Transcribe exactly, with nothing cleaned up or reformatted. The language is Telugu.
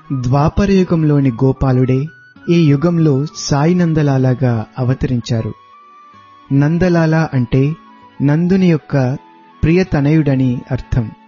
ద్వాపరయుగంలోని గోపాలుడే ఈ యుగంలో సాయి నందలాలాగా అవతరించారు. నందలాల అంటే నందుని యొక్క ప్రియతనయుడని అర్థం.